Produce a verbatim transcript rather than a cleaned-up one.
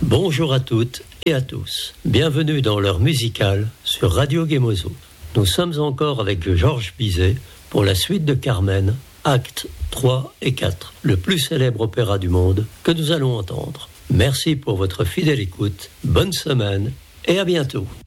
Bonjour à toutes et à tous. Bienvenue dans l'heure musicale sur Radio Gemozo. Nous sommes encore avec Georges Bizet pour la suite de Carmen, actes trois et quatre, le plus célèbre opéra du monde que nous allons entendre. Merci pour votre fidèle écoute, bonne semaine et à bientôt.